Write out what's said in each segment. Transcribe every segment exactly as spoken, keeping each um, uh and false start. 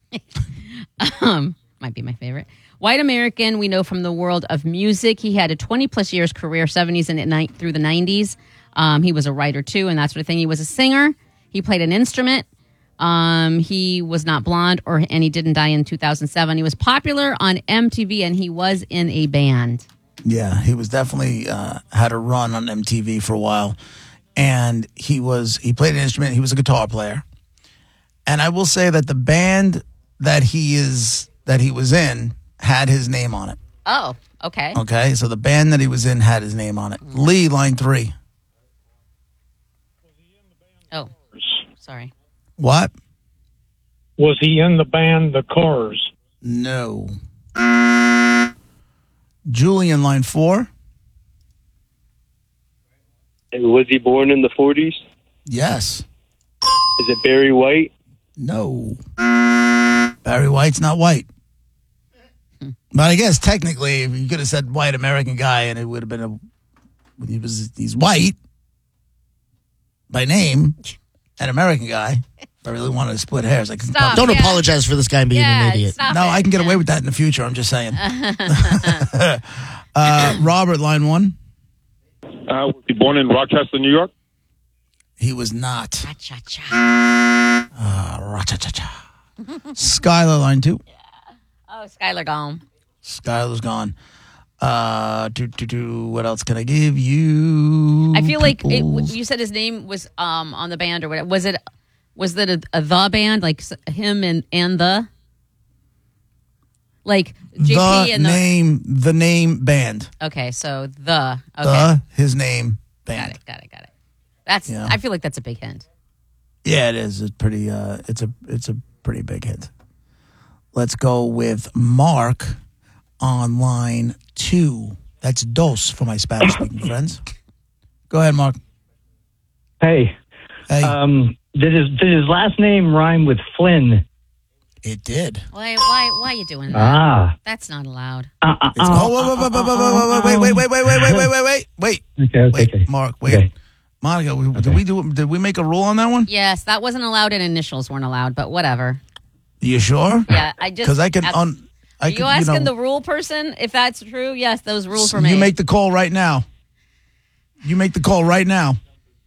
um, might be my favorite. White American, we know from the world of music. He had a twenty-plus years career, seventies and ni- through the nineties. Um, he was a writer, too, and that sort of thing. He was a singer. He played an instrument. Um, he was not blonde, or and he didn't die in two thousand seven. He was popular on M T V, and he was in a band. Yeah, he was definitely uh, had a run on M T V for a while. And he was he played an instrument. He was a guitar player. And I will say that the band that he is that he was in had his name on it. Oh, okay. Okay, so the band that he was in had his name on it. Mm-hmm. Lee, line three. Oh, sorry. What? Was he in the band The Cars? No. Julian, line four. Was he born in the forties? Yes. Is it Barry White? No. Barry White's not white. But I guess technically, if you could have said white American guy, and it would have been a. He was he's white by name, an American guy. If I really wanted to split hairs, I could. Stop, Don't yeah. apologize for this guy being Yeah, an idiot. stop No, it. I can get Yeah. away with that in the future. I'm just saying. uh, Robert, line one. Uh, was he born in Rochester, New York? He was not. Cha-cha-cha. Uh, ra-cha-cha-cha. Skylar, line two. Oh, Skylar gone. Skylar's gone. Uh, do, do, do, what else can I give you? I feel like it, peoples? you said his name was um on the band or whatever. Was it was that a, a the band like s- him and and the like J P the and the name, the name band. okay, so the okay, The his name got band. it, got it, got it. That's Yeah. I feel like that's a big hint. Yeah, it is. It's pretty. Uh, it's a it's a pretty big hit. Let's go with Mark on line two. That's dos for my Spanish speaking friends. Go ahead, Mark. Hey, Hey, um, did his did his last name rhyme with Flynn? it did. Why why why are you doing that? Ah, That's not allowed. uh, uh, It's, oh, wait, wait, wait, wait, wait, wait, wait, wait, wait, wait, wait, wait, Okay, okay, wait, okay. Mark, wait, Okay. Monica, we, did Okay. we do? Did we make a rule on that one? Yes, that wasn't allowed and initials weren't allowed, but whatever. You sure? Yeah, I just Because I can ask- un. I Are you could, asking you know, the rule person if that's true? Yes, those rules were You made. make the call right now. You make the call right now.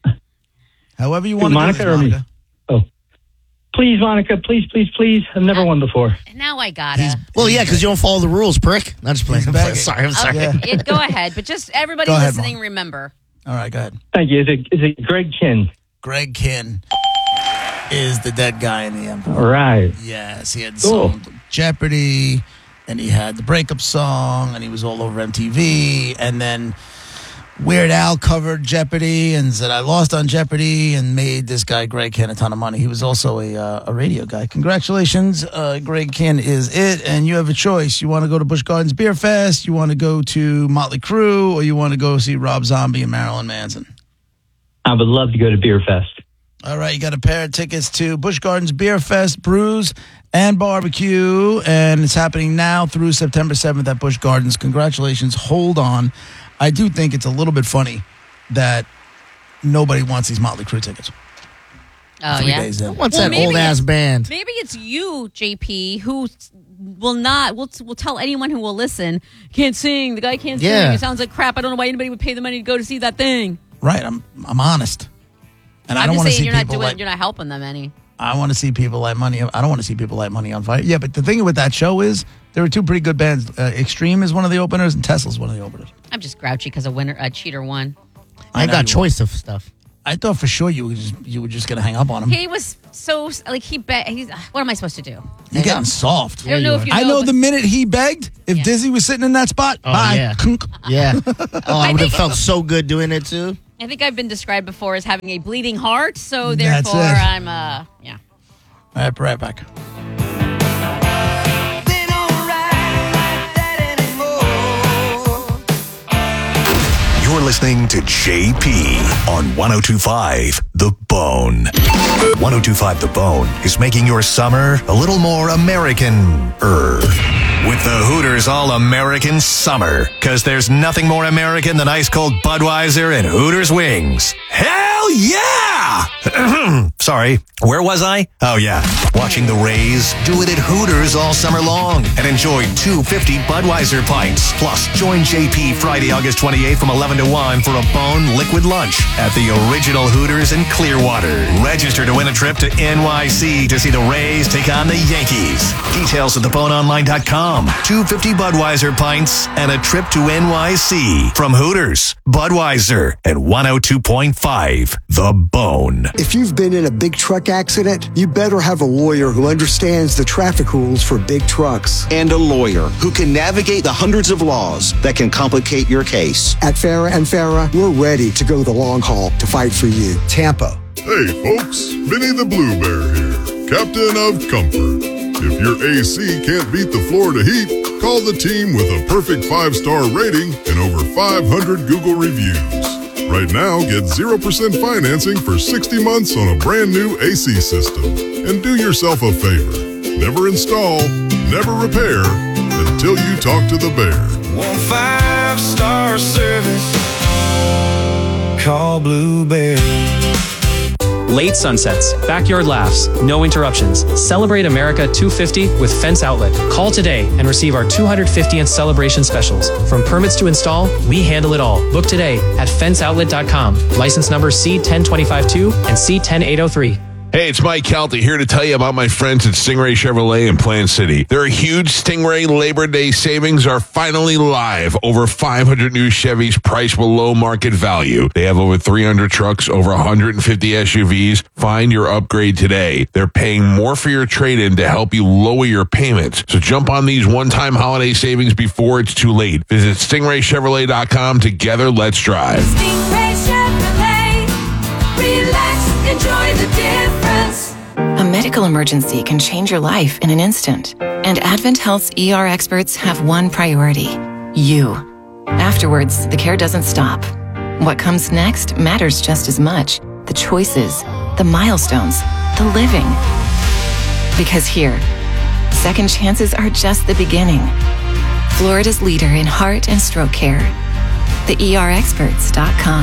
However you want to do Monica this, or me? Monica. Oh, please, Monica, please, please, please. I've never won before. Now I gotta. He's- Well, yeah, because you don't follow the rules, prick. I'm just playing. He's I'm playing. begging. Sorry, I'm sorry. Yeah. Okay, it, go ahead, but just everybody Go ahead, listening, Mom. remember. All right, go ahead. Thank you. Is it is it Greg Kinn? Greg Kinn is the dead guy in the Empire. All right. Yes, he had Cool. some Jeopardy, and he had the breakup song, and he was all over M T V, and then Weird Al covered Jeopardy and said, I lost on Jeopardy, and made this guy, Greg Kinn, a ton of money. He was also a uh, a radio guy. Congratulations, uh, Greg Kinn is it, and you have a choice. You want to go to Busch Gardens Beer Fest, you want to go to Motley Crue, or you want to go see Rob Zombie and Marilyn Manson? I would love to go to Beer Fest. All right, you got a pair of tickets to Busch Gardens Beer Fest, Brews, and Barbecue, and it's happening now through September seventh at Busch Gardens. Congratulations. Hold on. I do think it's a little bit funny that nobody wants these Motley Crue tickets. Oh Three yeah. days in. What's Well, that maybe old ass it's- band? Maybe it's you, J P, who will not. Will will tell anyone who will listen. Can't sing. The guy can't Yeah. sing. It sounds like crap. I don't know why anybody would pay the money to go to see that thing. Right, I'm I'm honest. And I I'm don't just want to saying see you're not people doing. like You're not helping them any. I want to see people light money. I don't want to see people light money on fire. Yeah, but the thing with that show is there were two pretty good bands. Uh, Extreme is one of the openers, and Tesla's one of the openers. I'm just grouchy because a winner, a cheater won. I know got you choice of stuff. I thought for sure you were just, you were just gonna hang up on him. He was so like he bet. He's what am I supposed to do? You're getting soft. I don't know if you know. I know but- the minute he begged, if Yeah. Dizzy was sitting in that spot, Oh, bye. yeah. Yeah. Oh, I I would have think- felt so good doing it too. I think I've been described before as having a bleeding heart, so That's therefore it. I'm uh yeah. All right, right back. You're listening to J P on one oh two point five The Bone. one oh two point five The Bone is making your summer a little more American-er. With the Hooters All-American Summer. Because there's nothing more American than ice-cold Budweiser and Hooters wings. Hell Hell yeah! Sorry, where was I? Oh yeah, watching the Rays do it at Hooters all summer long and enjoy two fifty Budweiser pints. Plus, join J P Friday, August twenty-eighth from eleven to one for a Bone liquid lunch at the original Hooters in Clearwater. Register to win a trip to N Y C to see the Rays take on the Yankees. Details at the bone online dot com. two fifty Budweiser pints and a trip to N Y C from Hooters, Budweiser, and one oh two point five The Bone. If you've been in a big truck accident, you better have a lawyer who understands the traffic rules for big trucks. And a lawyer who can navigate the hundreds of laws that can complicate your case. At Farah and Farah, we're ready to go the long haul to fight for you. Tampa. Hey folks, Vinny the Blue Bear here, Captain of Comfort. If your A C can't beat the Florida heat, call the team with a perfect five-star rating and over five hundred Google reviews. Right now, get zero percent financing for sixty months on a brand new A C system. And do yourself a favor. Never install, never repair until you talk to the bear. One five-star service. Call Blue Bear. Late sunsets, backyard laughs, no interruptions. Celebrate America two fifty with Fence Outlet. Call today and receive our two hundred fiftieth celebration specials. From permits to install, we handle it all. Book today at fence outlet dot com. License number C one zero two five two and C one zero eight zero three. Hey, it's Mike Kelty here to tell you about my friends at Stingray Chevrolet in Plant City. Their huge Stingray Labor Day savings are finally live. Over five hundred new Chevys priced below market value. They have over three hundred trucks, over one hundred fifty S U Vs. Find your upgrade today. They're paying more for your trade-in to help you lower your payments. So jump on these one-time holiday savings before it's too late. Visit stingray chevrolet dot com. Together, let's drive. Stingray Chevrolet. Relax, enjoy the difference. A medical emergency can change your life in an instant. And Advent Health's E R experts have one priority: you. Afterwards, the care doesn't stop. What comes next matters just as much. The choices, the milestones, the living. Because here, second chances are just the beginning. Florida's leader in heart and stroke care. the E R experts dot com.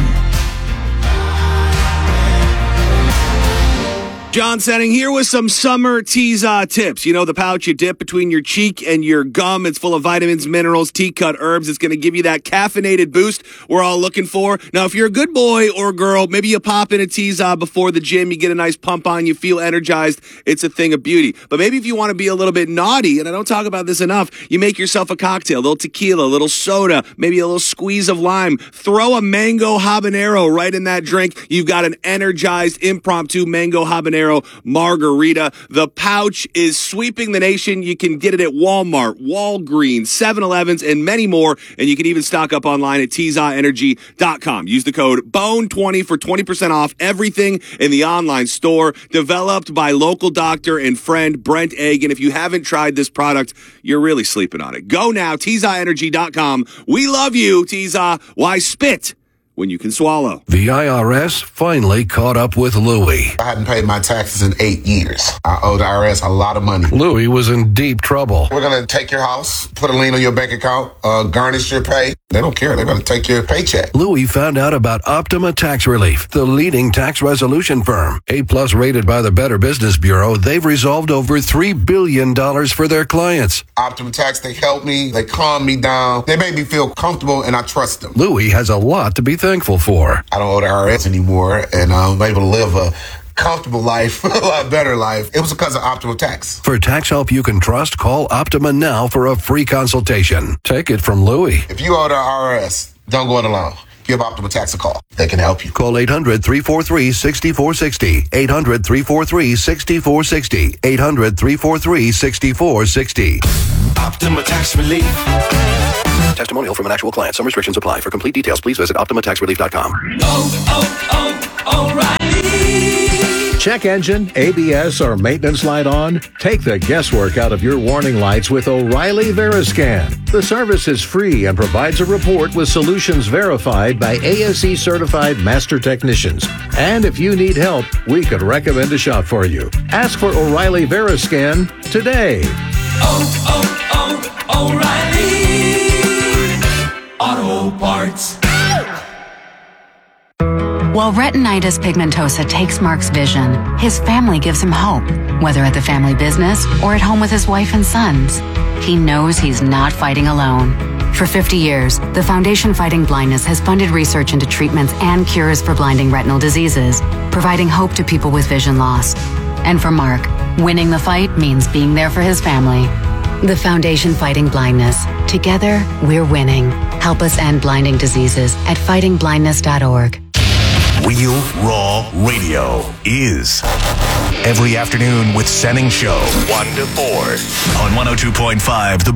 John Setting here with some summer Teza tips. You know, the pouch you dip between your cheek and your gum. It's full of vitamins, minerals, tea-cut herbs. It's going to give you that caffeinated boost we're all looking for. Now, if you're a good boy or girl, maybe you pop in a Teza before the gym. You get a nice pump on. You feel energized. It's a thing of beauty. But maybe if you want to be a little bit naughty, and I don't talk about this enough, you make yourself a cocktail. A little tequila, a little soda, maybe a little squeeze of lime. Throw a mango habanero right in that drink. You've got an energized impromptu mango habanero margarita. The pouch is sweeping the nation. You can get it at Walmart, Walgreens, seven elevens, and many more. And you can even stock up online at teza energy dot com. Use the code B O N E twenty for twenty percent off everything in the online store. Developed by local doctor and friend Brent Agan. If you haven't tried this product, you're really sleeping on it. Go now, teza energy dot com. We love you, Teza. Why spit when you can swallow? The I R S finally caught up with Louie. I hadn't paid my taxes in eight years. I owe the I R S a lot of money. Louie was in deep trouble. We're going to take your house, put a lien on your bank account, uh, garnish your pay. They don't care. They're going to take your paycheck. Louie found out about Optima Tax Relief, the leading tax resolution firm. A-plus rated by the Better Business Bureau, they've resolved over three billion dollars for their clients. Optima Tax, they helped me. They calmed me down. They made me feel comfortable, and I trust them. Louie has a lot to be thankful for. I don't owe the I R S anymore, and I'm able to live a comfortable life, a lot better life. It was because of Optima Tax. For tax help you can trust, call Optima now for a free consultation. Take it from Louie. If you owe the I R S, don't go it alone. Give Optima Tax a call. They can help you. Call eight hundred, three four three, six four six zero. eight hundred, three four three, six four six zero. eight hundred, three four three, six four six zero. Optima Tax Relief. Testimonial from an actual client. Some restrictions apply. For complete details, please visit optima tax relief dot com. Oh, oh, oh, O'Reilly. Check engine, A B S, or maintenance light on? Take the guesswork out of your warning lights with O'Reilly Veriscan. The service is free and provides a report with solutions verified by A S E certified master technicians. And if you need help, we could recommend a shop for you. Ask for O'Reilly Veriscan today. Oh, oh, oh, O'Reilly Auto Parts. While retinitis pigmentosa takes Mark's vision, his family gives him hope, whether at the family business or at home with his wife and sons. He knows he's not fighting alone. For fifty years, the Foundation Fighting Blindness has funded research into treatments and cures for blinding retinal diseases, providing hope to people with vision loss. And for Mark, winning the fight means being there for his family. The Foundation Fighting Blindness. Together, we're winning. Help us end blinding diseases at fighting blindness dot org. Real Raw Radio is every afternoon with Senning Show, one to four on one oh two point five The